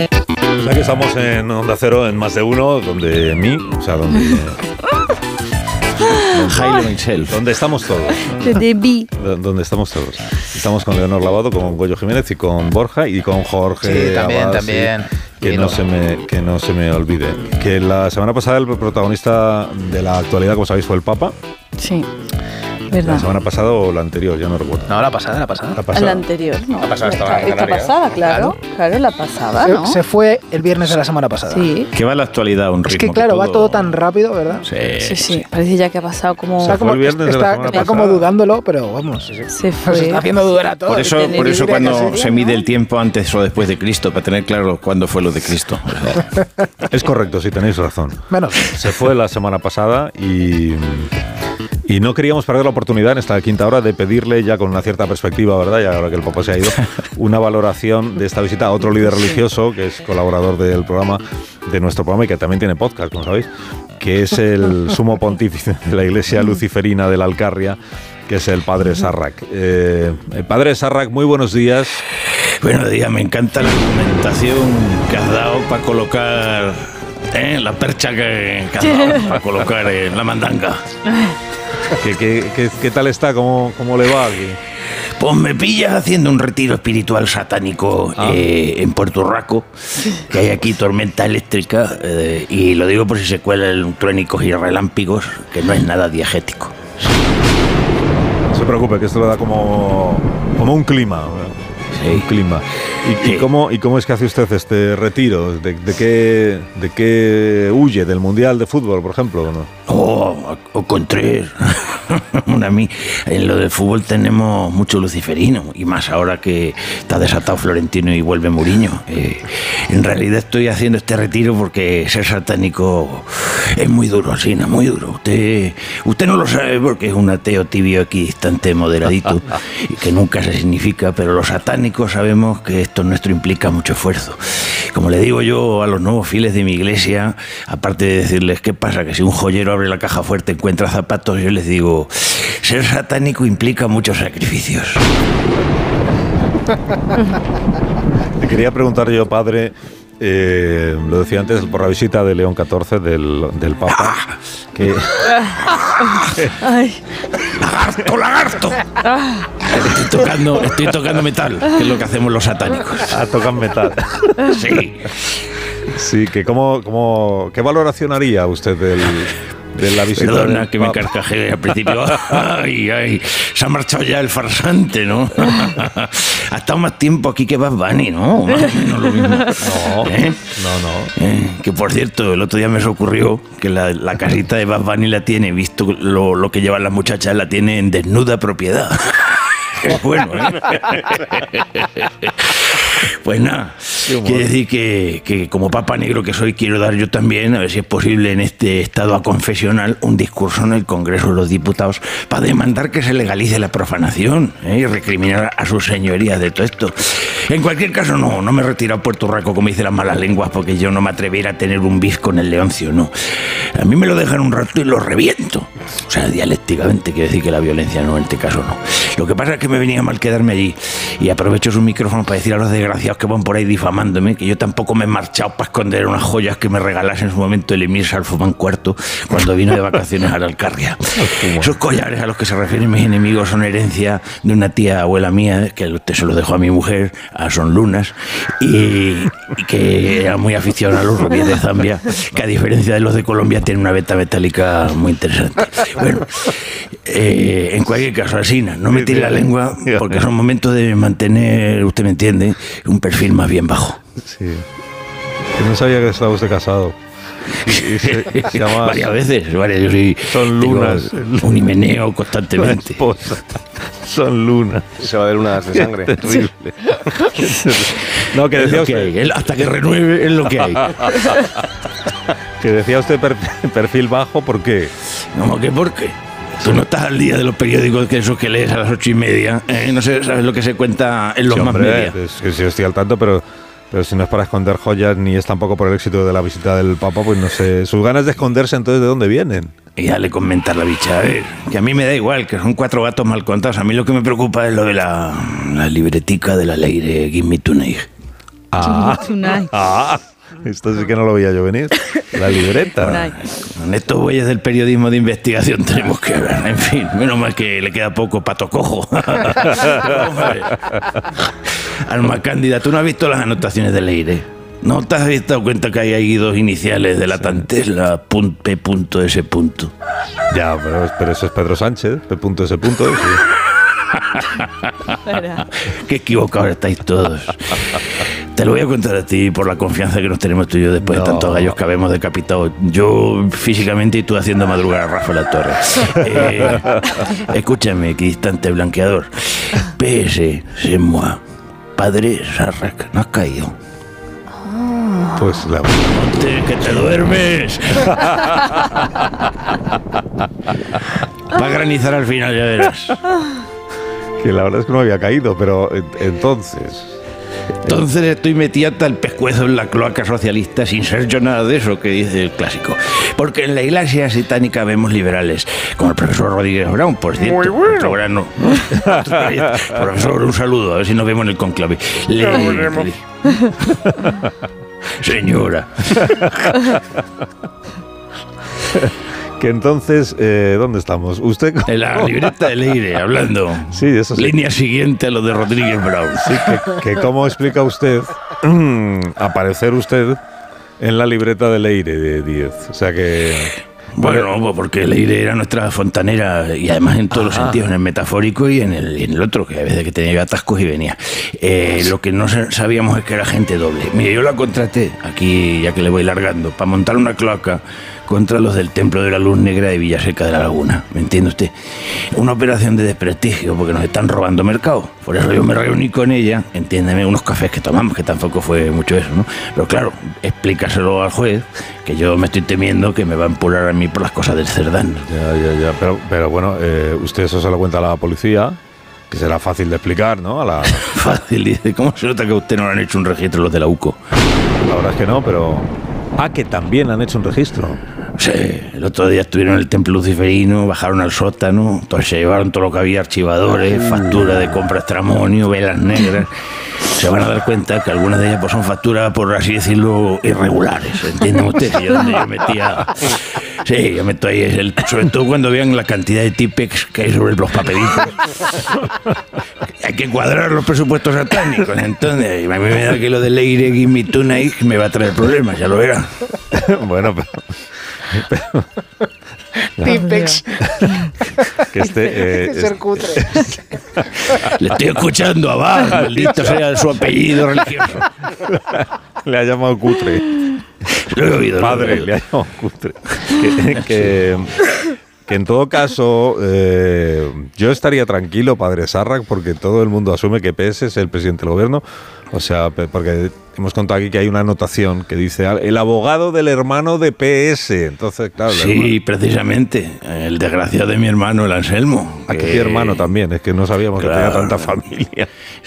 O sea que estamos en Onda Cero, en Más de Uno, donde Jailo Michel. donde estamos todos. Donde estamos todos. Estamos con Leonor Lavado, con Goyo Jiménez y con Borja y con Jorge. Sí, también, Abad, también. Que no se me olvide. Que la semana pasada el protagonista de la actualidad, como sabéis, fue el Papa. Sí, verdad. La semana pasada o la anterior, ya no recuerdo. No, la pasada. La anterior, ¿no? La pasada estaba en Esta Canarias. pasada, claro, la pasada, ¿no? Se fue el viernes de la semana pasada. Sí. Que va la actualidad a un ritmo. Es que claro, va todo tan rápido, ¿verdad? Sí. Parece ya que ha pasado como... Está como, fue el viernes de la semana está como pasada. dudándolo, pero vamos. Se fue. Se está haciendo dudar a todos. Por eso cuando sería, se mide el tiempo antes o después de Cristo, para tener claro cuándo fue lo de Cristo. Es correcto, sí, tenéis razón. Menos. Se fue la semana pasada y no queríamos perder la oportunidad en esta quinta hora de pedirle, ya con una cierta perspectiva, ¿verdad? Y ahora que el Papa se ha ido, una valoración de esta visita a otro líder religioso, que es colaborador del programa, de nuestro programa y que también tiene podcast, como sabéis, que es el sumo pontífice de la Iglesia Luciferina de la Alcarria, que es el Padre Sarrak. El Padre Sarrak, muy buenos días. Buenos días, me encanta la argumentación que has dado para colocar la percha que has dado, para colocar la mandanga. ¿Qué tal está? ¿Cómo le va aquí? Pues me pillas haciendo un retiro espiritual satánico en Puerto Rico, que hay aquí tormenta eléctrica, y lo digo por si se cuelan truénicos y relámpagos, que no es nada diegético. No se preocupe, que esto le da como un clima. Sí. Un clima. ¿Y cómo es que hace usted este retiro? ¿De qué huye? ¿Del Mundial de Fútbol, por ejemplo? ¿No? O con tres. A mí, en lo del fútbol tenemos mucho luciferino, y más ahora que está desatado Florentino y vuelve Mourinho. En realidad estoy haciendo este retiro porque ser satánico es muy duro, Sina, muy duro. Usted no lo sabe porque es un ateo tibio, equidistante, moderadito, y que nunca se significa, pero los satánicos sabemos que esto nuestro implica mucho esfuerzo. Como le digo yo a los nuevos fieles de mi iglesia, aparte de decirles qué pasa, que si un joyero abre la caja fuerte encuentra zapatos, yo les digo, ser satánico implica muchos sacrificios. Te quería preguntar yo, padre, lo decía antes, por la visita de León XIV, del Papa, que... ¡Lagarto! Estoy tocando metal, que es lo que hacemos los satánicos. Tocan metal. Sí. Sí, que ¿qué valoración haría usted de la visita? Perdona que me carcajee al principio. Ay, se ha marchado ya el farsante, ¿no? Ha estado más tiempo aquí que Bad Bunny, ¿no? Más o menos lo mismo. No. Que por cierto, el otro día me se ocurrió que la casita de Bad Bunny la tiene, visto lo que llevan las muchachas, la tiene en desnuda propiedad. Es bueno, Pues nada, quiere decir que como Papa Negro que soy, quiero dar yo también, a ver si es posible en este estado aconfesional, un discurso en el Congreso de los Diputados para demandar que se legalice la profanación y recriminar a sus señorías de todo esto. En cualquier caso, no me he retirado a Puerto Rico, como dicen las malas lenguas, porque yo no me atreviera a tener un bis con el Leoncio, no. A mí me lo dejan un rato y lo reviento. O sea, dialécticamente, quiere decir que la violencia no, en este caso no. Lo que pasa es que me venía mal quedarme allí, y aprovecho su micrófono para decir a los desgraciados que van por ahí difamándome que yo tampoco me he marchado para esconder unas joyas que me regalase en su momento el emir Salfumán IV cuando vino de vacaciones a la Alcarria. Esos collares a los que se refieren mis enemigos son herencia de una tía abuela mía, que usted se los dejó a mi mujer, a Son Lunas, y que era muy aficionada a los rubíes de Zambia, que a diferencia de los de Colombia tiene una veta metálica muy interesante. Bueno, en cualquier caso, Alsina, no me tire la lengua, porque son momentos de mantener, usted me entiende, un perfil más bien bajo. Sí. Que no sabía que estaba usted casado. Y se llama... Varias veces, yo sí. Son lunas. Un himeneo constantemente. Son lunas. Se va a ver unas de sangre. Terrible. No, que decía usted... hasta que renueve es lo que hay. Que decía usted perfil bajo, ¿por qué? No, ¿qué por qué? Tú no estás al día de los periódicos que esos que lees a las 8:30. No sé, sabes lo que se cuenta en los más media. Es que sí estoy al tanto, pero si no es para esconder joyas, ni es tampoco por el éxito de la visita del Papa, pues no sé. Sus ganas de esconderse, entonces, ¿de dónde vienen? Y dale comentar la bicha, a ver, que a mí me da igual, que son 4 gatos mal contados. A mí lo que me preocupa es lo de la libretica de la ley de Give Me Tonight. Tunay. Esto sí que no lo veía yo venir. La libreta. Tunay. Con estos bueyes del periodismo de investigación tenemos que ver. En fin, menos mal que le queda poco pato cojo. Alma Cándida, ¿tú no has visto las anotacionanotaciones de Leire? ¿No te has dado cuenta que hay ahí dos iniciales de la tantela, P.S. Ya, pero eso es Pedro Sánchez, P.S. Sí. Espera. Qué equivocados estáis todos. Te lo voy a contar a ti por la confianza que nos tenemos tú y yo después de tantos gallos que habemos decapitado. Yo físicamente y tú haciendo madrugar a Rafa La Torre. Escúchame, equidistante blanqueador. PS, c'est moi. Padre Sarrac, no has caído. Pues la... Ponte, que te duermes. Va a granizar al final, ya verás. Que la verdad es que no había caído, pero entonces... Entonces estoy metida hasta el pescuezo en la cloaca socialista sin ser yo nada de eso que dice el clásico. Porque en la iglesia satánica vemos liberales, como el profesor Rodríguez Brown, por cierto. Muy bueno. Profesor, un saludo, a ver si nos vemos en el conclave. Señora. Que entonces, ¿dónde estamos? ¿Usted? En la libreta de Leire, hablando. Sí, eso sí. Línea siguiente a lo de Rodríguez Brown. Sí, que ¿cómo explica usted aparecer usted en la libreta de Leire de 10? O sea que... Bueno, pues porque Leire era nuestra fontanera y además en todos los sentidos, en el metafórico y en el otro, que a veces que tenía atascos y venía. Lo que no sabíamos es que era gente doble. Mire, yo la contraté, aquí ya que le voy largando, para montar una cloaca contra los del Templo de la Luz Negra de Villaseca de la Laguna. ¿Me entiende usted? Una operación de desprestigio porque nos están robando mercado. Por eso yo me reuní con ella, entiéndeme, unos cafés que tomamos, que tampoco fue mucho eso, ¿no? Pero claro, explícaselo al juez, que yo me estoy temiendo que me va a empurar a mí por las cosas del Cerdán. Ya. Pero bueno, usted eso se lo cuenta a la policía, que será fácil de explicar, ¿no? Fácil, dice. ¿Cómo se nota que a usted no le han hecho un registro los de la UCO? La verdad es que no, pero... que también han hecho un registro. Sí, el otro día estuvieron en el templo luciferino, bajaron al sótano, entonces se llevaron todo lo que había, archivadores, facturas de compra extramonio, velas negras. Se van a dar cuenta que algunas de ellas pues, son facturas, por así decirlo, irregulares. ¿Entienden ustedes? Yo metía... Sí, yo meto ahí, sobre todo cuando vean la cantidad de tipex que hay sobre los papelitos. Hay que cuadrar los presupuestos satánicos. Entonces, a mí me da que lo de Leire y mi Tunay me va a traer problemas, ya lo verán. Bueno, pero Tipex. que Hay que ser cutre. Le estoy escuchando a Bar, maldito sea su apellido religioso. Le ha llamado cutre. Lo he oído. Padre, le ha llamado cutre. Que en todo caso, yo estaría tranquilo, padre Sarrac, porque todo el mundo asume que PS es el presidente del gobierno. O sea, porque hemos contado aquí que hay una anotación que dice el abogado del hermano de PS. Entonces, claro. Sí, precisamente. El desgraciado de mi hermano, el Anselmo. Aquí hermano también, es que no sabíamos que tenía tanta familia.